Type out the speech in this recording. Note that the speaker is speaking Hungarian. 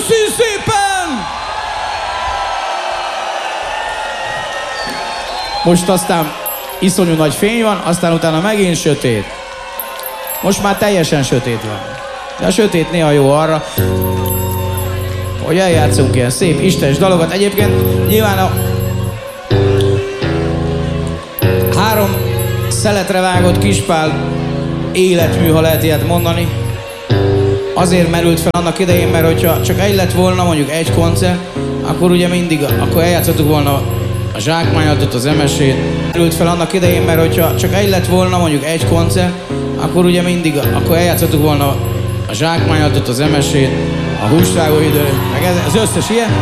Köszi szépen! Most aztán iszonyú nagy fény van, aztán utána megint sötét. Most már teljesen sötét van. De a sötét néha jó arra, hogy eljátszunk ilyen szép istenes dalokat. Egyébként nyilván a 3 szeletre vágott Kispál életmű, ha lehet ilyet mondani, azért merült fel annak idején, mert hogyha csak egy lett volna, mondjuk egy koncert, akkor ugye mindig, akkor eljátszottuk volna a Zsákmányoltot, az MS-ét. Merült fel annak idején, mert hogyha csak egy lett volna, mondjuk egy koncert, akkor ugye mindig, akkor eljátszottuk volna a Zsákmányoltot, az MS-ét, a Húsrágó idő, meg ez, az összes ilyen.